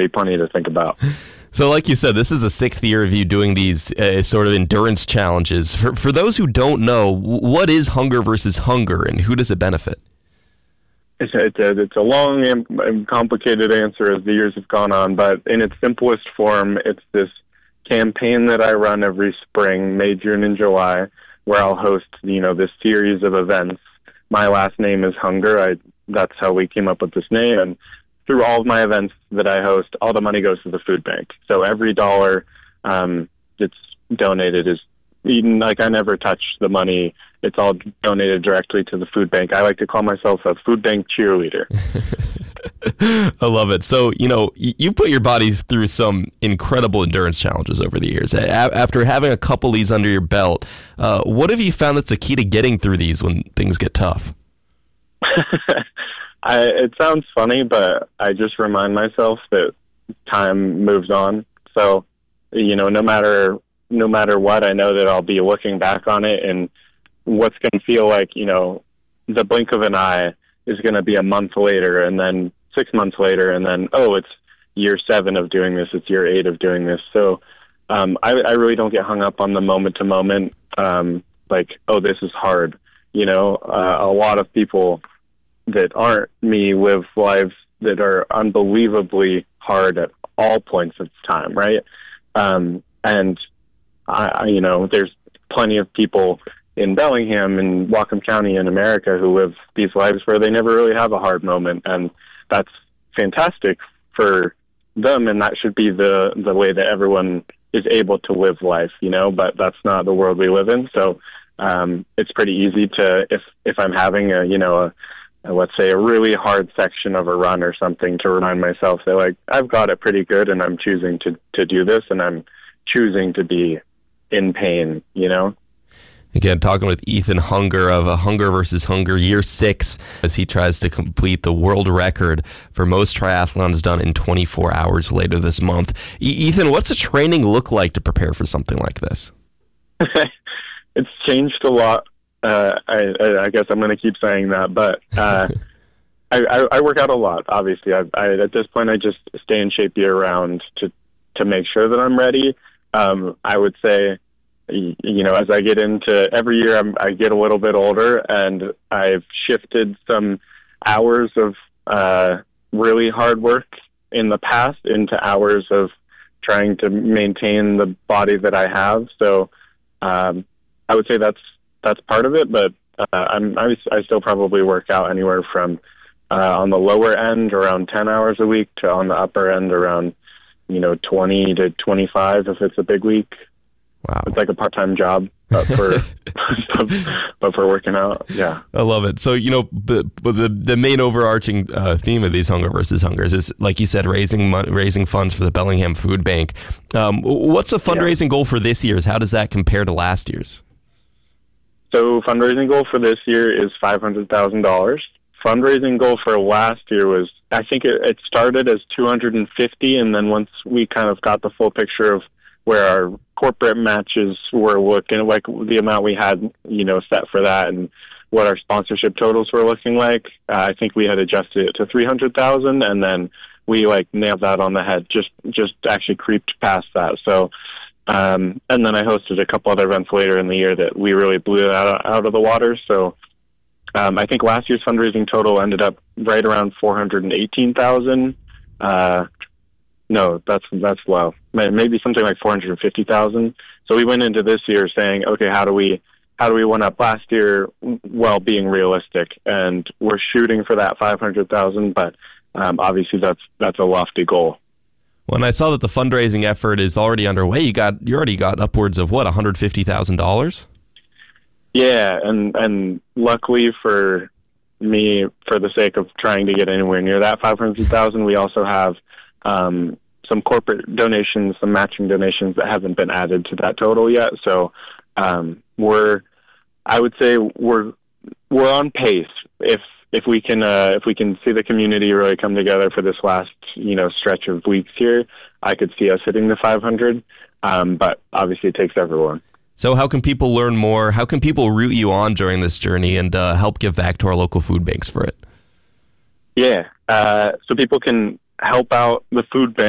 to be plenty to think about. So like you said, this is the 6th year of you doing these sort of endurance challenges. For those who don't know, what is Hunger versus Hunger, and who does it benefit? It's a long and complicated answer as the years have gone on, but in its simplest form, it's this campaign that I run every spring, May, June, and July, where I'll host, this series of events. My last name is Hunger. That's how we came up with this name, and through all of my events that I host, all the money goes to the food bank. So every dollar that's donated is eaten. Like, I never touch the money. It's all donated directly to the food bank. I like to call myself a food bank cheerleader. I love it. So, you put your body through some incredible endurance challenges over the years. After having a couple of these under your belt, what have you found that's the key to getting through these when things get tough? It sounds funny, but I just remind myself that time moves on. So, no matter what, I know that I'll be looking back on it, and what's going to feel like, the blink of an eye is going to be a month later, and then 6 months later, and then, it's year 7 of doing this, it's year 8 of doing this. So I really don't get hung up on the moment to moment, this is hard. A lot of people that aren't me live lives that are unbelievably hard at all points of time, right? And there's plenty of people in Bellingham and Whatcom County in America who live these lives where they never really have a hard moment, and that's fantastic for them, and that should be the way that everyone is able to live life, but that's not the world we live in. So it's pretty easy to, if I'm having let's say a really hard section of a run or something, to remind myself that I've got it pretty good, and I'm choosing to do this, and I'm choosing to be in pain, Again, talking with Ethan Hunger of Hunger versus Hunger, year 6, as he tries to complete the world record for most triathlons done in 24 hours later this month. Ethan, what's the training look like to prepare for something like this? It's changed a lot. I guess I'm going to keep saying that, but I work out a lot. Obviously, I at this point I just stay in shape year round to make sure that I'm ready. I would say, as I get into every year, I get a little bit older, and I've shifted some hours of really hard work in the past into hours of trying to maintain the body that I have. So I would say that's part of it, but I still probably work out anywhere from on the lower end around 10 hours a week to on the upper end around 20 to 25 if it's a big week. Wow. It's like a part-time job, but for working out. Yeah. I love it. So, the main overarching theme of these Hunger versus Hungers is, like you said, raising funds for the Bellingham Food Bank. What's the fundraising goal for this year's? How does that compare to last year's? So fundraising goal for this year is $500,000. Fundraising goal for last year was, I think it started as $250, and then once we kind of got the full picture of where our corporate matches were looking, like the amount we had, set for that, and what our sponsorship totals were looking like, I think we had adjusted it to $300,000, and then we nailed that on the head. Just actually creeped past that. So, and then I hosted a couple other events later in the year that we really blew it out of the water. So, I think last year's fundraising total ended up right around $418,000. No, that's low. Maybe something like $450,000. So we went into this year saying, okay, how do we one up last year while being realistic? And we're shooting for that $500,000, but obviously that's a lofty goal. When I saw that the fundraising effort is already underway, you already got upwards of $150,000? Yeah, and luckily for me, for the sake of trying to get anywhere near that $500,000, we also have some corporate donations, some matching donations that haven't been added to that total yet. So I would say we're on pace. If we can see the community really come together for this last stretch of weeks here, I could see us hitting the 500. But obviously, it takes everyone. So how can people learn more? How can people root you on during this journey and help give back to our local food banks for it? Yeah, so people can help out the food bank